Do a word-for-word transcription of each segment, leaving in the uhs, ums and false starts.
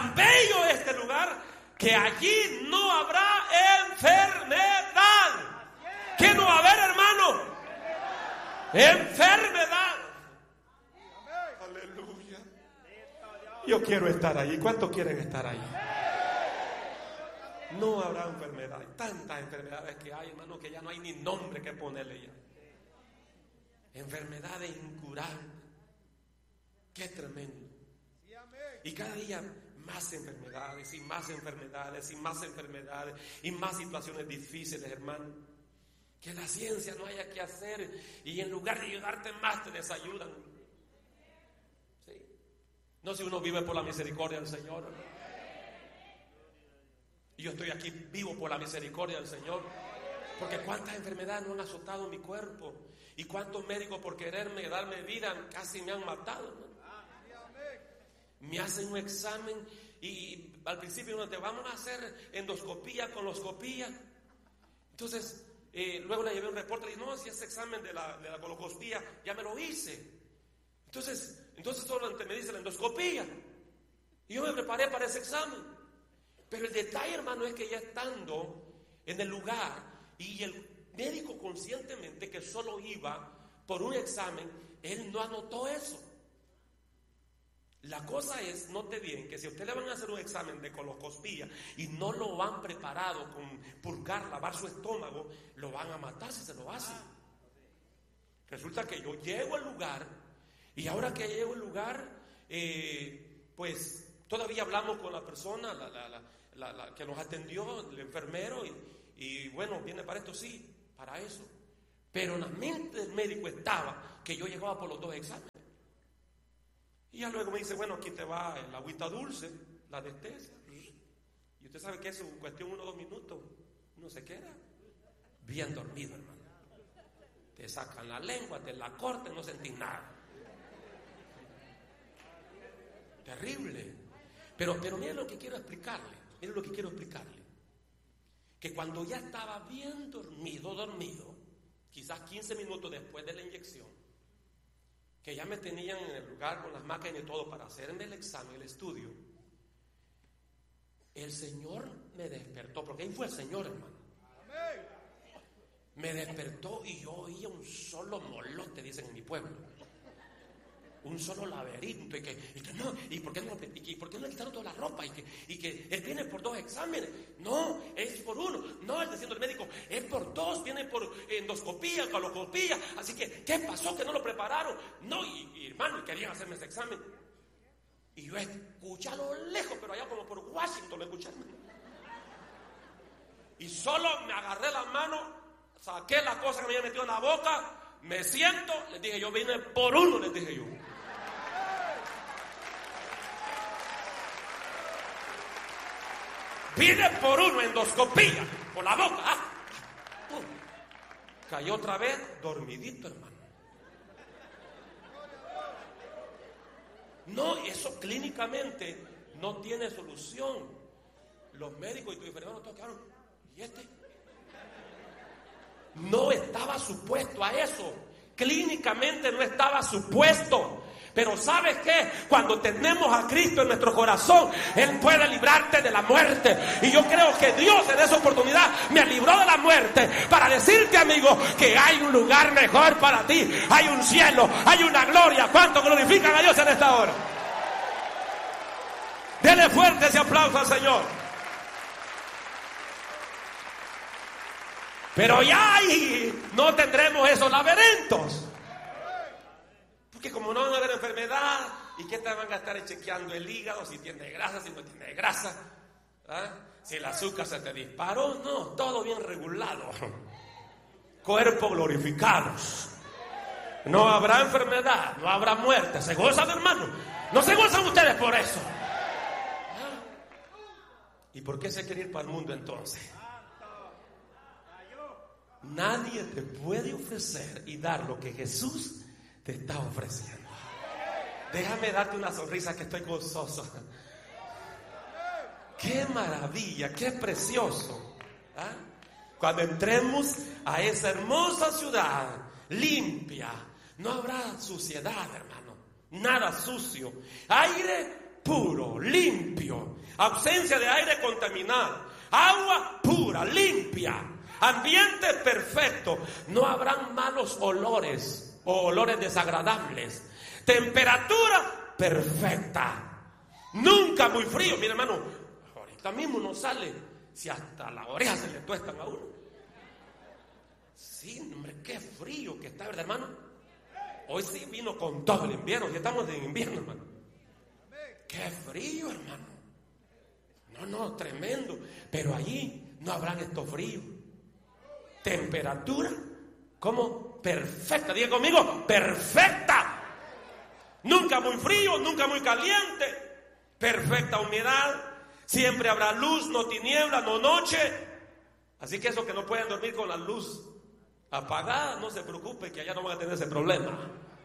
tan bello este lugar que allí no habrá enfermedad. ¿Qué no va a haber, hermano? Enfermedad. Aleluya. Yo quiero estar allí. ¿Cuántos quieren estar allí? No habrá enfermedad. Hay tantas enfermedades que hay, hermano, que ya no hay ni nombre que ponerle ya. Enfermedades incurables. Qué tremendo. Y cada día más enfermedades y más enfermedades y más enfermedades y más situaciones difíciles, hermano. Que la ciencia no haya que hacer y en lugar de ayudarte más te desayudan. ¿Sí? No, si uno vive por la misericordia del Señor. Y yo estoy aquí vivo por la misericordia del Señor. Porque cuántas enfermedades no han azotado mi cuerpo. Y cuántos médicos por quererme darme vida casi me han matado, ¿no? Me hacen un examen y, y al principio no te vamos a hacer endoscopía, coloscopía. Entonces eh, luego le llevé un reporte y dije, no, si ese examen de la, de la coloscopía ya me lo hice. Entonces, entonces solamente me dice la endoscopía. Y yo me preparé para ese examen. Pero el detalle, hermano, es que ya estando en el lugar y el médico conscientemente que solo iba por un examen, él no anotó eso. La cosa es, note bien, que si a usted le van a hacer un examen de coloscopía y no lo han preparado con purgar, lavar su estómago, lo van a matar si se lo hacen. Resulta que yo llego al lugar y ahora que llego al lugar, eh, pues todavía hablamos con la persona la, la, la, la, la que nos atendió, el enfermero, y, y bueno, viene para esto, sí, para eso. Pero en la mente del médico estaba que yo llegaba por los dos exámenes. Y ya luego me dice, bueno, aquí te va el agüita dulce, la anestesia. Y usted sabe que eso, en cuestión uno o dos minutos, uno se queda bien dormido, hermano. Te sacan la lengua, te la cortan, no sentís nada. Terrible. Pero, pero miren lo que quiero explicarle, miren lo que quiero explicarle. Que cuando ya estaba bien dormido, dormido, quizás quince minutos después de la inyección, que ya me tenían en el lugar con las máquinas y todo para hacerme el examen, el estudio, el Señor me despertó, porque ahí fue el Señor, hermano. Me despertó y yo oía un solo molote, dicen en mi pueblo, un solo laberinto, y que, y que no, y por qué no, y, y por qué no le quitaron toda la ropa, y que, y que él viene por dos exámenes, no, es por uno, no, él diciendo el médico, es por dos, viene por endoscopía, coloscopía, así que, ¿qué pasó? Que no lo prepararon, no, y, y hermano, querían hacerme ese examen, y yo escuché a lo lejos, pero allá como por Washington lo escuché, y solo me agarré la mano, saqué la cosa que me había metido en la boca, me siento, les dije, yo vine por uno, les dije yo. Vine por uno, endoscopía, por la boca. Ah. Uh. Cayó otra vez, dormidito, hermano. No, eso clínicamente no tiene solución. Los médicos y tus enfermeros todos quedaron, ¿y este? No estaba supuesto a eso. Clínicamente no estaba supuesto. Pero ¿sabes qué? Cuando tenemos a Cristo en nuestro corazón, Él puede librarte de la muerte. Y yo creo que Dios en esa oportunidad me libró de la muerte para decirte, amigo, que hay un lugar mejor para ti. Hay un cielo, hay una gloria. ¿Cuánto glorifican a Dios en esta hora? Denle fuerte ese aplauso al Señor. Pero ya ahí no tendremos esos laberintos. Porque como no van a haber enfermedad, ¿y qué te van a estar chequeando el hígado? Si tiene grasa, si no tiene grasa, ¿ah? Si el azúcar se te disparó, no, todo bien regulado. Cuerpos glorificados. No habrá enfermedad, no habrá muerte. ¿Se gozan, hermano? ¿No se gozan ustedes por eso? ¿Ah? ¿Y por qué se quiere ir para el mundo entonces? Nadie te puede ofrecer y dar lo que Jesús te está ofreciendo. Déjame darte una sonrisa que estoy gozoso. Qué maravilla, qué precioso. ¿Ah? Cuando entremos a esa hermosa ciudad limpia, no habrá suciedad, hermano. Nada sucio. Aire puro, limpio. limpio, ausencia de aire contaminado, agua pura, limpia, ambiente perfecto, no habrán malos olores o olores desagradables, temperatura perfecta, nunca muy frío. Mira, hermano, ahorita mismo no sale si hasta las orejas se le tuestan a uno. Sí, hombre, qué frío que está, ¿verdad, hermano? Hoy sí vino con todo el invierno, ya estamos en invierno, hermano. Qué frío, hermano. No, no, tremendo. Pero allí no habrán estos fríos. Temperatura, ¿cómo? Perfecta. Diga conmigo, perfecta. Nunca muy frío, nunca muy caliente. Perfecta humedad. Siempre habrá luz, no tiniebla, no noche. Así que esos que no pueden dormir con la luz apagada, no se preocupen que allá no van a tener ese problema.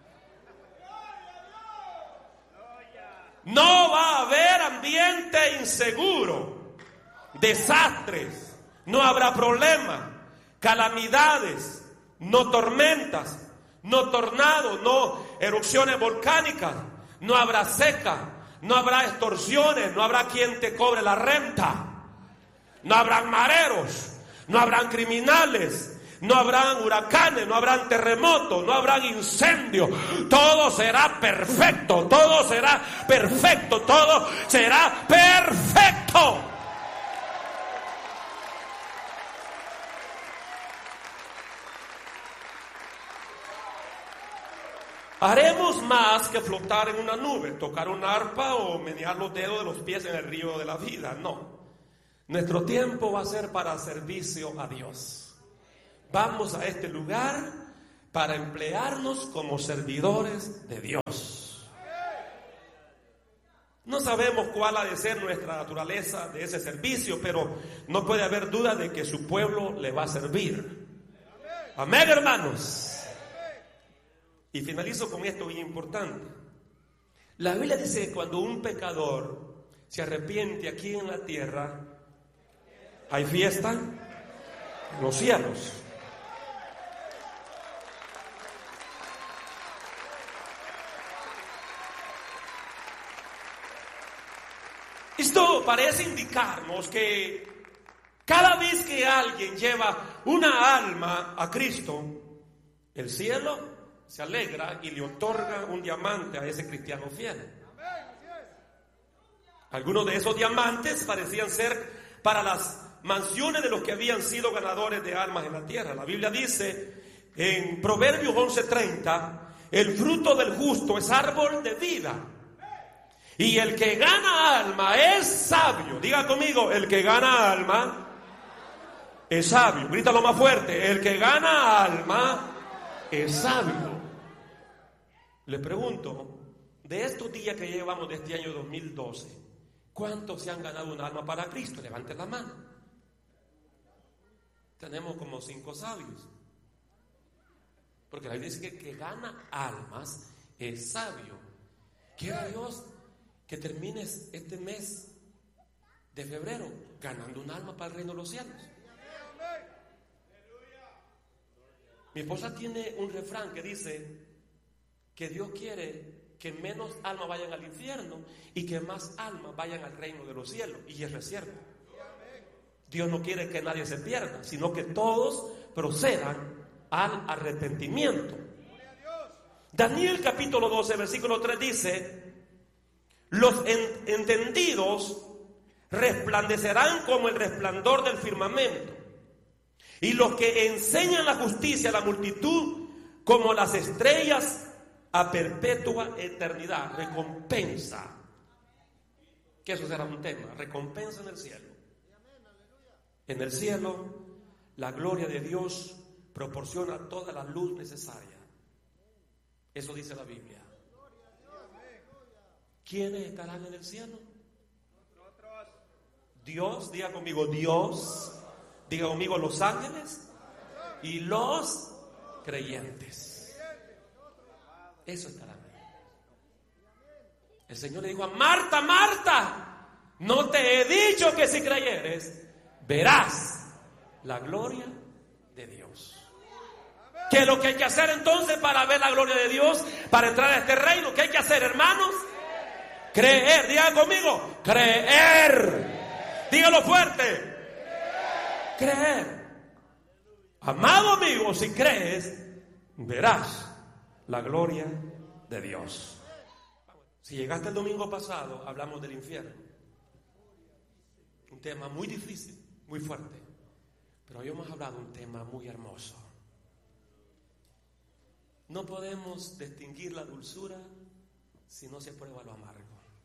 No va a haber ambiente inseguro, desastres, no habrá problemas, calamidades, no tormentas, no tornados, no erupciones volcánicas, no habrá seca, no habrá extorsiones, no habrá quien te cobre la renta, no habrán mareros, no habrán criminales, no habrán huracanes, no habrán terremotos, no habrán incendios. Todo será perfecto, todo será perfecto, todo será perfecto. Haremos más que flotar en una nube, tocar una arpa o menear los dedos de los pies en el río de la vida. No, nuestro tiempo va a ser para servicio a Dios. Vamos a este lugar para emplearnos como servidores de Dios. No sabemos cuál ha de ser nuestra naturaleza de ese servicio, pero no puede haber duda de que su pueblo le va a servir. Amén, hermanos. Y finalizo con esto bien importante. La Biblia dice que cuando un pecador se arrepiente aquí en la tierra, hay fiesta en los cielos. Esto parece indicarnos que cada vez que alguien lleva una alma a Cristo, el cielo se alegra y le otorga un diamante a ese cristiano fiel. Algunos de esos diamantes parecían ser para las mansiones de los que habían sido ganadores de almas en la tierra. La Biblia dice en Proverbios once treinta, el fruto del justo es árbol de vida. Y el que gana alma es sabio. Diga conmigo, el que gana alma es sabio. Grítalo más fuerte, el que gana alma es sabio. Le pregunto, de estos días que llevamos de este año dos mil doce, ¿cuántos se han ganado un alma para Cristo? Levanten la mano. Tenemos como cinco sabios. Porque la Biblia dice que el que gana almas es sabio. Quiera Dios que termines este mes de febrero ganando un alma para el reino de los cielos. Mi esposa tiene un refrán que dice que Dios quiere que menos almas vayan al infierno y que más almas vayan al reino de los cielos. Y es cierto. Dios no quiere que nadie se pierda, sino que todos procedan al arrepentimiento. Daniel capítulo doce versículo tres dice: los en- entendidos resplandecerán como el resplandor del firmamento, y los que enseñan la justicia a la multitud como las estrellas a perpetua eternidad. Recompensa, que eso será un tema, recompensa en el cielo. En el cielo la gloria de Dios proporciona toda la luz necesaria. Eso dice la Biblia. ¿Quiénes estarán en el cielo? Dios, diga conmigo Dios, diga conmigo los ángeles y los creyentes. Eso estará ahí. El Señor le dijo a Marta, Marta, no te he dicho que si creyeres verás la gloria de Dios. ¿Qué es lo que hay que hacer entonces para ver la gloria de Dios? Para entrar a este reino, ¿qué hay que hacer, hermanos? Creer, diga conmigo, creer. Dígalo fuerte. Creer. Amado amigo, si crees, verás la gloria de Dios. Si llegaste el domingo pasado, hablamos del infierno. Un tema muy difícil, muy fuerte. Pero hoy hemos hablado de un tema muy hermoso. No podemos distinguir la dulzura si no se prueba lo amargo.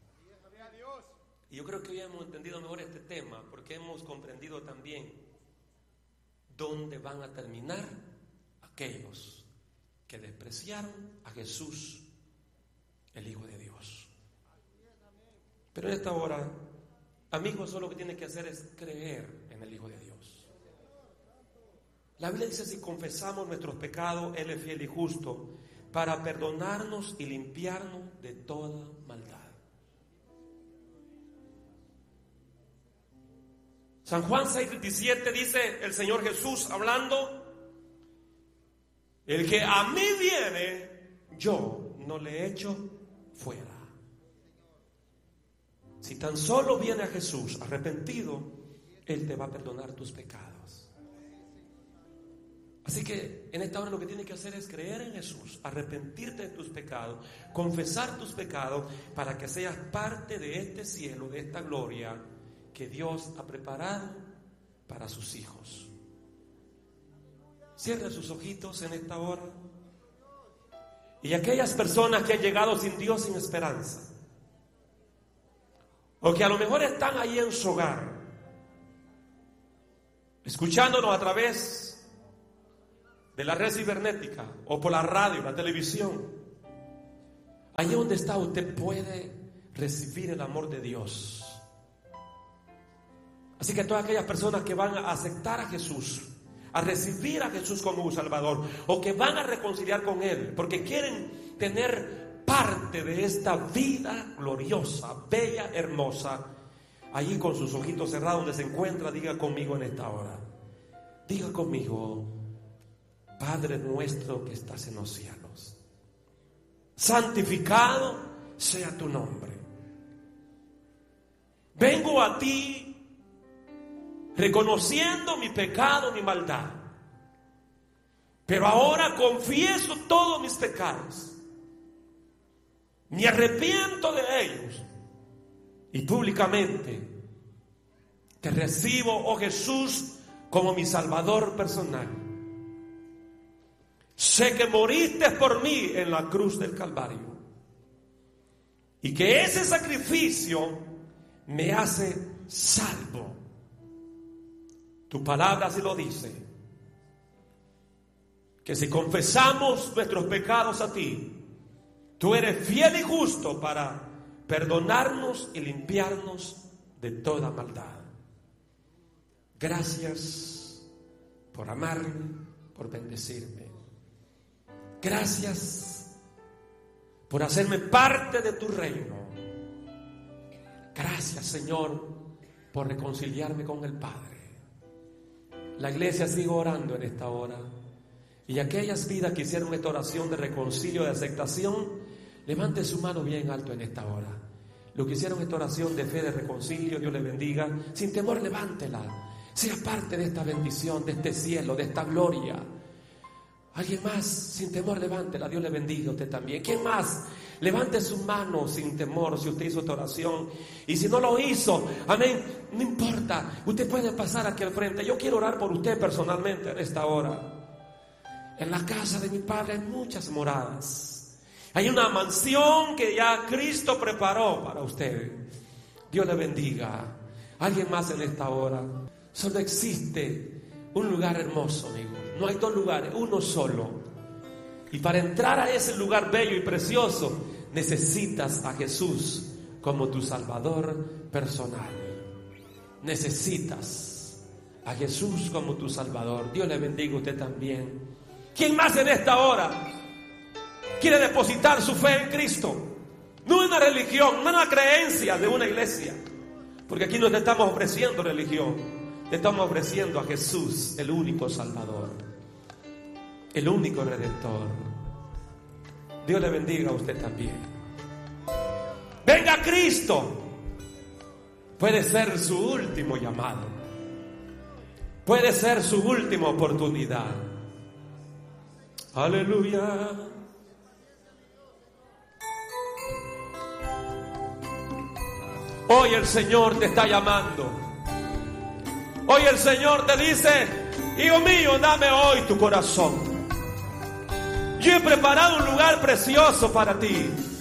Y yo creo que hoy hemos entendido mejor este tema, porque hemos comprendido también dónde van a terminar aquellos que despreciaron a Jesús, el Hijo de Dios. Pero en esta hora, amigos, solo lo que tiene que hacer es creer en el Hijo de Dios. La Biblia dice: si confesamos nuestros pecados, Él es fiel y justo para perdonarnos y limpiarnos de toda maldad. San Juan seis veintisiete dice el Señor Jesús hablando: el que a mí viene, yo no le echo fuera. Si tan solo viene a Jesús arrepentido, Él te va a perdonar tus pecados. Así que en esta hora lo que tienes que hacer es creer en Jesús, arrepentirte de tus pecados, confesar tus pecados, para que seas parte de este cielo, de esta gloria que Dios ha preparado para sus hijos. Cierre sus ojitos en esta hora. Y aquellas personas que han llegado sin Dios, sin esperanza, o que a lo mejor están ahí en su hogar, escuchándonos a través de la red cibernética o por la radio, la televisión, allí donde está usted puede recibir el amor de Dios. Así que todas aquellas personas que van a aceptar a Jesús, a recibir a Jesús como un Salvador, o que van a reconciliar con Él, porque quieren tener parte de esta vida gloriosa, bella, hermosa, allí con sus ojitos cerrados donde se encuentra, diga conmigo en esta hora. Diga conmigo: Padre nuestro que estás en los cielos, santificado sea tu nombre. Vengo a ti reconociendo mi pecado, mi maldad, pero ahora confieso todos mis pecados, me arrepiento de ellos y públicamente te recibo, oh Jesús, como mi Salvador personal. Sé que moriste por mí en la cruz del Calvario y que ese sacrificio me hace salvo. Tu palabra así lo dice, que si confesamos nuestros pecados a ti, tú eres fiel y justo para perdonarnos y limpiarnos de toda maldad. Gracias por amarme, por bendecirme. Gracias por hacerme parte de tu reino. Gracias, Señor, por reconciliarme con el Padre. La iglesia sigue orando en esta hora. Y aquellas vidas que hicieron esta oración de reconcilio, de aceptación, levante su mano bien alto en esta hora. Los que hicieron esta oración de fe, de reconcilio, Dios les bendiga. Sin temor, levántela. Sea parte de esta bendición, de este cielo, de esta gloria. Alguien más, sin temor, levántela. Dios le bendiga a usted también. ¿Quién más? Levante su mano sin temor si usted hizo esta oración. Y si no lo hizo, amén, no importa. Usted puede pasar aquí al frente. Yo quiero orar por usted personalmente en esta hora. En la casa de mi Padre hay muchas moradas. Hay una mansión que ya Cristo preparó para usted. Dios le bendiga. Alguien más en esta hora. Solo existe un lugar hermoso, amigo. No hay dos lugares, uno solo. Y para entrar a ese lugar bello y precioso, necesitas a Jesús como tu Salvador personal. Necesitas a Jesús como tu Salvador. Dios le bendiga a usted también. ¿Quién más en esta hora quiere depositar su fe en Cristo? No en una religión, no en una creencia de una iglesia. Porque aquí no te estamos ofreciendo religión. Te estamos ofreciendo a Jesús, el único Salvador, el único Redentor. Dios le bendiga a usted también. venga Cristo. Puede ser su último llamado. Puede ser su última oportunidad. Aleluya. Hoy el Señor te está llamando. Hoy el Señor te dice: hijo mío, dame hoy tu corazón. Yo he preparado un lugar precioso para ti.